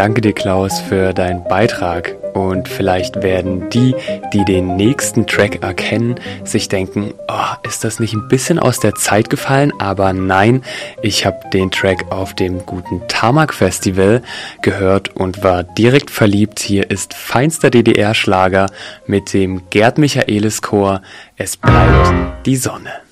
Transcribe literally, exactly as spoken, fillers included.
Danke dir, Klaus, für deinen Beitrag. Und vielleicht werden die, die den nächsten Track erkennen, sich denken, oh, ist das nicht ein bisschen aus der Zeit gefallen? Aber nein, ich habe den Track auf dem guten Tamak Festival gehört und war direkt verliebt. Hier ist feinster D D R-Schlager mit dem Gerd Michaelis Chor. Es bleibt die Sonne.